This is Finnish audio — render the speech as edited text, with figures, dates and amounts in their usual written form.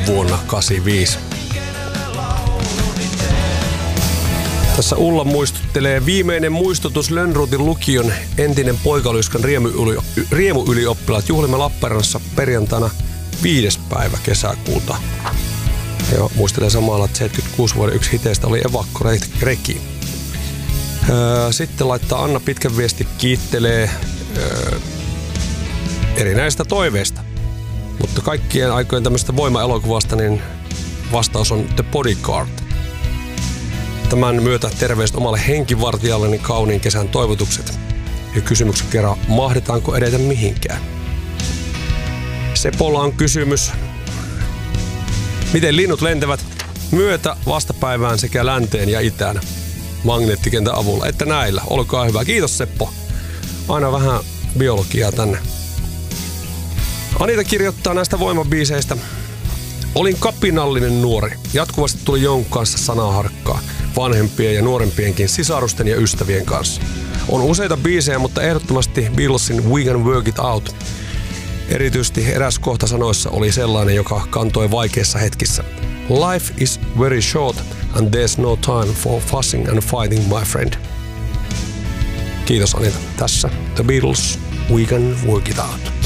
vuonna 1985. Tässä Ulla muistuttelee viimeinen muistutus Lönnrotin lukion entinen poikalyskan riemuylioppilaat. Juhlimme Lappeenrannassa perjantaina 5. päivä kesäkuuta. Ja muistelee samalla, että 76 vuoden yksi hiteistä oli evakkoreki. Sitten laittaa Anna pitkän viesti, kiittelee erinäistä toiveista. Mutta kaikkien aikojen tämmöistä voimaelokuvasta, niin vastaus on The Bodyguard. Tämän myötä terveiset omalle henkivartijalleni kauniin kesän toivotukset. Ja kysymyksen kerran, mahdetaanko edetä mihinkään? Sepolla on kysymys. Miten linnut lentävät myötä vastapäivään sekä länteen ja itään magneettikentän avulla? Että näillä. Olkaa hyvä. Kiitos Seppo. Aina vähän biologiaa tänne. Anita kirjoittaa näistä voimabiiseistä. Olin kapinallinen nuori. Jatkuvasti tuli jonkun kanssa sanaharkkaa. Vanhempien ja nuorempienkin sisarusten ja ystävien kanssa. On useita biisejä, mutta ehdottomasti Beatlesin We Can Work It Out. Erityisesti eräs kohta sanoissa oli sellainen, joka kantoi vaikeissa hetkissä. Life is very short and there's no time for fussing and fighting, my friend. Kiitos Anita. Tässä The Beatles, We Can Work It Out.